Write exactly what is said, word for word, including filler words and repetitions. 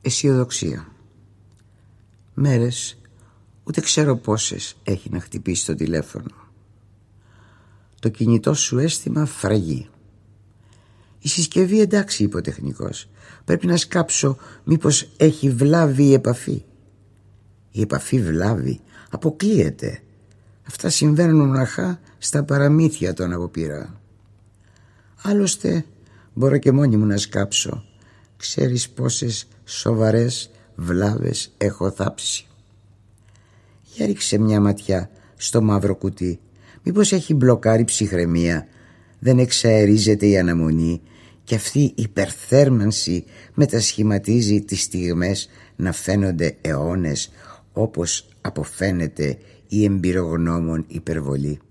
αισιοδοξία. Μέρες, ούτε ξέρω πόσες, έχει να χτυπήσει το τηλέφωνο. Το κινητό σου αίσθημα φραγεί. Η συσκευή εντάξει, είπε ο τεχνικός. Πρέπει να σκάψω μήπως έχει βλάβει η επαφή. Η επαφή βλάβει, αποκλείεται. Αυτά συμβαίνουν μοναχά στα παραμύθια των αποπειρά. Άλλωστε μπορώ και μόνη μου να σκάψω. Ξέρεις πόσες σοβαρές βλάβες έχω θάψει. Για ρίξε μια ματιά στο μαύρο κουτί. Μήπως έχει μπλοκάρει ψυχραιμία, δεν εξαερίζεται η αναμονή και αυτή η υπερθέρμανση μετασχηματίζει τις στιγμές να φαίνονται αιώνες, όπως αποφαίνεται η εμπειρογνώμων υπερβολή.